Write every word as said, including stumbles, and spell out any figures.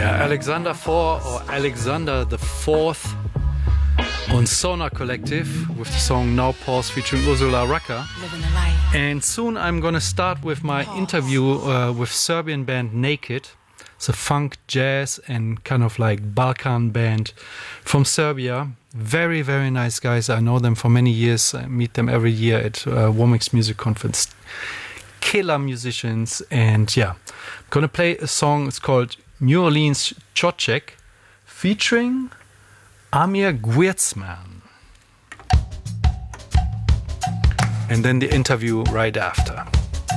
Alexander four or Alexander the Fourth on Sonar Collective with the song Now Pause featuring Ursula Rucker. And soon I'm gonna start with my interview uh, with Serbian band Naked. It's a funk, jazz and kind of like Balkan band from Serbia. Very, very nice guys. I know them for many years. I meet them every year at uh, Womex Music Conference. Killer musicians. And yeah, I'm gonna play a song. It's called New Orleans Chochek featuring Amir Gwirtzman. And then the interview right after.